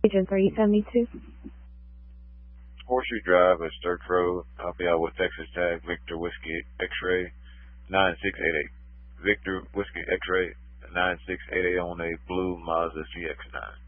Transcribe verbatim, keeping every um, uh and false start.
Agent three seventy-two. Horseshoe Drive at Sturk Road. I'll be out with Texas Tag Victor Whiskey X-Ray nine six eight eight. Victor Whiskey X-Ray nine six eight eight on a blue Mazda C X nine.